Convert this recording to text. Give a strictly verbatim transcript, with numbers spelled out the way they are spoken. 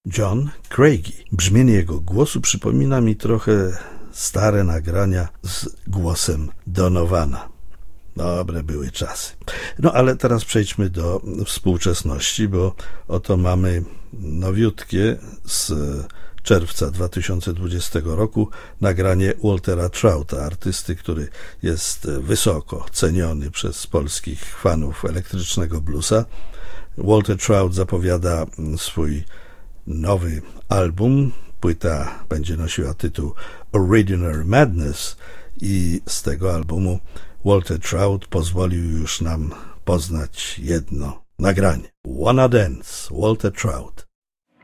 John Craigie. Brzmienie jego głosu przypomina mi trochę stare nagrania z głosem Donovana. Dobre były czasy. No ale teraz przejdźmy do współczesności, bo oto mamy nowiutkie z czerwca dwa tysiące dwudziestego roku nagranie Waltera Trouta, artysty, który jest wysoko ceniony przez polskich fanów elektrycznego bluesa. Walter Trout zapowiada swój nowy album. Płyta będzie nosiła tytuł Original Madness i z tego albumu Walter Trout pozwolił już nam poznać jedno nagranie. Wanna Dance, Walter Trout.